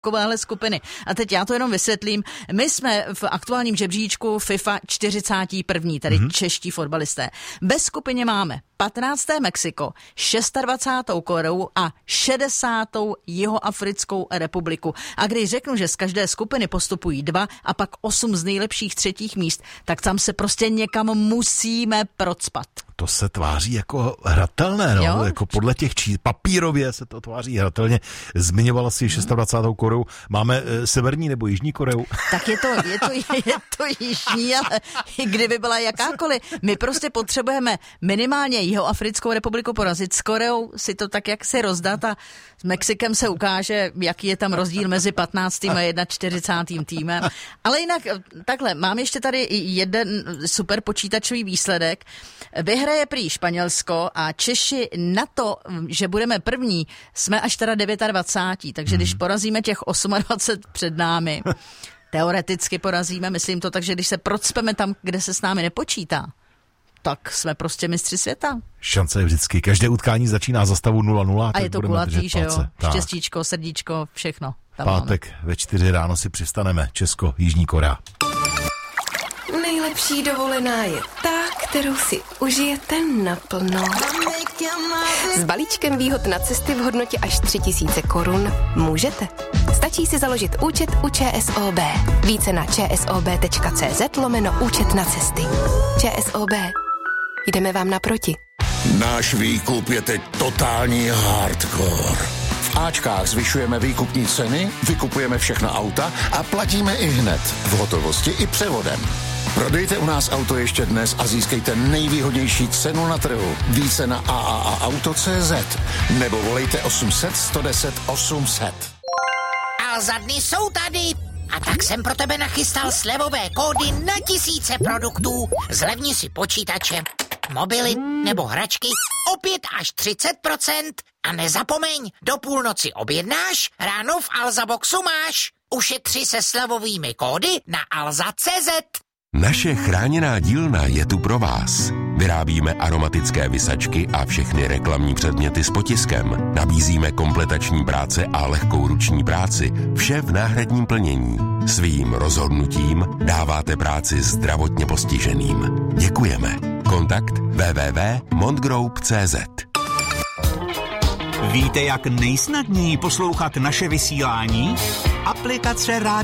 takovéhle skupiny. A teď já to jenom vysvětlím. My jsme v aktuálním žebříčku FIFA 41. tedy čeští fotbalisté. Bez skupině máme 15. Mexiko, 26. Koreu a 60. Jihoafrickou republiku. A když řeknu, že z každé skupiny postupují 2 a pak 8 z nejlepších třetích míst, tak tam se prostě někam musíme procpat. To se tváří jako hratelné, no? Jo? Jako podle těch papírově se to tváří hratelně. Zmiňovala si 26. Koreu. Máme severní nebo jižní Koreu? Tak je to jižní, ale kdyby byla jakákoliv. My prostě potřebujeme minimálně Jihoafrickou republiku porazit. S Koreou si to tak jak si rozdat a s Mexikem se ukáže, jaký je tam rozdíl mezi 15. a 41. týmem. Ale jinak takhle, mám ještě tady jeden super počítačový výsledek. Vyhraje prý Španělsko a Češi na to, že budeme první, jsme až teda 29. Takže když porazíme těch 28 před námi, teoreticky porazíme, myslím to tak, že když se procpeme tam, kde se s námi nepočítá, tak jsme prostě mistři světa. Šance je vždycky. Každé utkání začíná za stavu 0-0. A je to kulatý, že jo? Štěstíčko, srdíčko, všechno. Pátek ve 4 ráno si přistaneme. Česko, Jižní Korea. Nejlepší dovolená je ta, kterou si užijete naplno. S balíčkem výhod na cesty v hodnotě až 3000 korun můžete. Stačí si založit účet u ČSOB. Více na čsob.cz/účet na cesty. ČSOB. Jdeme vám naproti. Náš výkup je teď totální hardcore. V Ačkách zvyšujeme výkupní ceny, vykupujeme všechna auta a platíme i hned, v hotovosti i převodem. Prodejte u nás auto ještě dnes a získejte nejvýhodnější cenu na trhu. Více na AAAauto.cz nebo volejte 800 110 800. Alza dny jsou tady. A tak jsem pro tebe nachystal slevové kódy na tisíce produktů. Zlevni si počítače, mobily nebo hračky o 5 až 30%. A nezapomeň, do půlnoci objednáš, ráno v Alza Boxu máš. Ušetři se slevovými kódy na alza.cz. Naše chráněná dílna je tu pro vás. Vyrábíme aromatické visačky a všechny reklamní předměty s potiskem. Nabízíme kompletační práce a lehkou ruční práci. Vše v náhradním plnění. Svým rozhodnutím dáváte práci zdravotně postiženým. Děkujeme. Kontakt www.montgroup.cz. Víte, jak nejsnadněji poslouchat naše vysílání? Aplikace Rádia